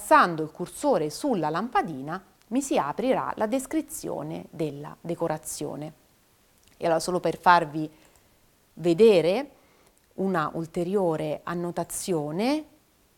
passando il cursore sulla lampadina mi si aprirà la descrizione della decorazione. E allora, solo per farvi vedere una ulteriore annotazione,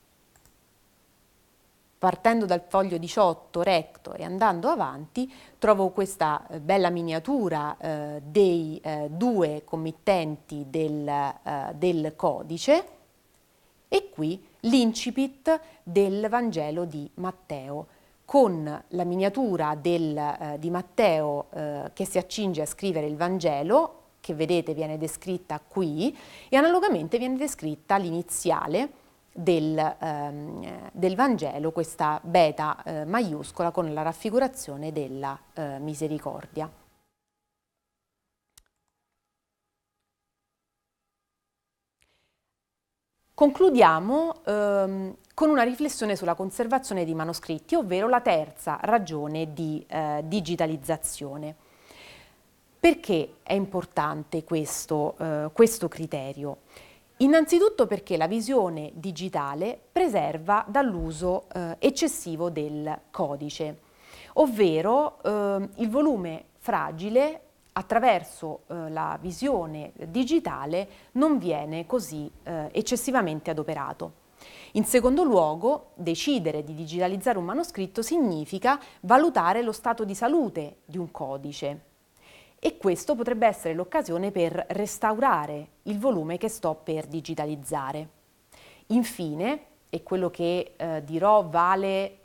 partendo dal foglio 18 recto e andando avanti, trovo questa bella miniatura dei due committenti del codice e qui l'incipit del Vangelo di Matteo, con la miniatura di Matteo che si accinge a scrivere il Vangelo, che vedete viene descritta qui, e analogamente viene descritta l'iniziale del Vangelo, questa beta maiuscola con la raffigurazione della misericordia. Concludiamo con una riflessione sulla conservazione di manoscritti, ovvero la terza ragione di digitalizzazione. Perché è importante questo criterio? Innanzitutto perché la visione digitale preserva dall'uso eccessivo del codice, ovvero il volume fragile attraverso la visione digitale non viene così eccessivamente adoperato. In secondo luogo, decidere di digitalizzare un manoscritto significa valutare lo stato di salute di un codice e questo potrebbe essere l'occasione per restaurare il volume che sto per digitalizzare. Infine, e quello che dirò vale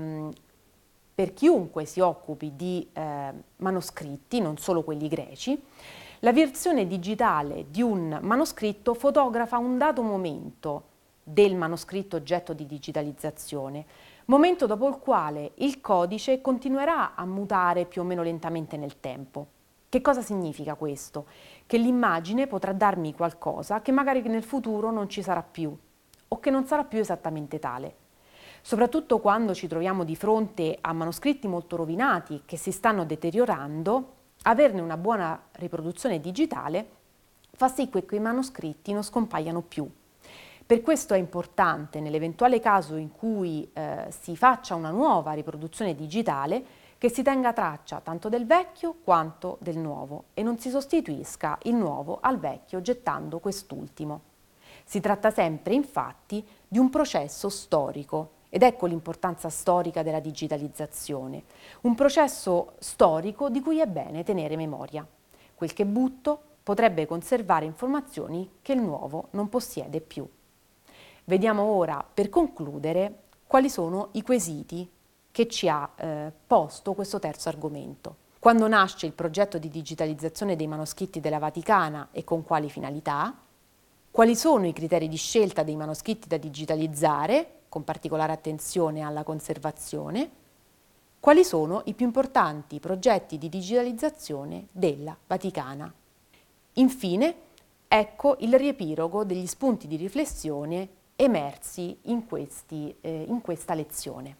per chiunque si occupi di manoscritti, non solo quelli greci, la versione digitale di un manoscritto fotografa un dato momento del manoscritto oggetto di digitalizzazione, momento dopo il quale il codice continuerà a mutare più o meno lentamente nel tempo. Che cosa significa questo? Che l'immagine potrà darmi qualcosa che magari nel futuro non ci sarà più o che non sarà più esattamente tale. Soprattutto quando ci troviamo di fronte a manoscritti molto rovinati che si stanno deteriorando, averne una buona riproduzione digitale fa sì che quei manoscritti non scompaiano più. Per questo è importante, nell'eventuale caso in cui si faccia una nuova riproduzione digitale, che si tenga traccia tanto del vecchio quanto del nuovo e non si sostituisca il nuovo al vecchio gettando quest'ultimo. Si tratta sempre, infatti, di un processo storico. Ed ecco l'importanza storica della digitalizzazione, un processo storico di cui è bene tenere memoria. Quel che butto potrebbe conservare informazioni che il nuovo non possiede più. Vediamo ora, per concludere, quali sono i quesiti che ci ha posto questo terzo argomento. Quando nasce il progetto di digitalizzazione dei manoscritti della Vaticana e con quali finalità? Quali sono i criteri di scelta dei manoscritti da digitalizzare, con particolare attenzione alla conservazione? Quali sono i più importanti progetti di digitalizzazione della Vaticana? Infine, ecco il riepilogo degli spunti di riflessione emersi in questa lezione.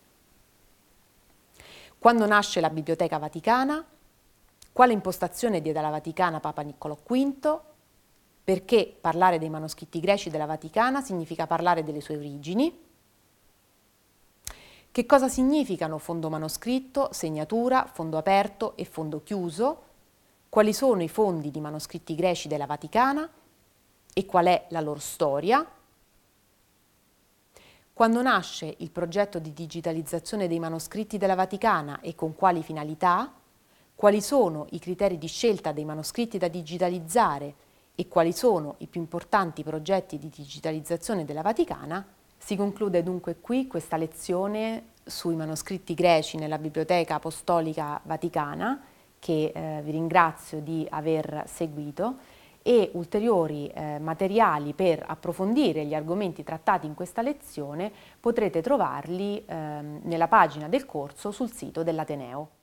Quando nasce la Biblioteca Vaticana? Quale impostazione diede alla Vaticana Papa Niccolò V? Perché parlare dei manoscritti greci della Vaticana significa parlare delle sue origini? Che cosa significano fondo manoscritto, segnatura, fondo aperto e fondo chiuso? Quali sono i fondi di manoscritti greci della Vaticana? E qual è la loro storia? Quando nasce il progetto di digitalizzazione dei manoscritti della Vaticana e con quali finalità? Quali sono i criteri di scelta dei manoscritti da digitalizzare e quali sono i più importanti progetti di digitalizzazione della Vaticana? Si conclude dunque qui questa lezione sui manoscritti greci nella Biblioteca Apostolica Vaticana, che vi ringrazio di aver seguito, e ulteriori materiali per approfondire gli argomenti trattati in questa lezione potrete trovarli nella pagina del corso sul sito dell'Ateneo.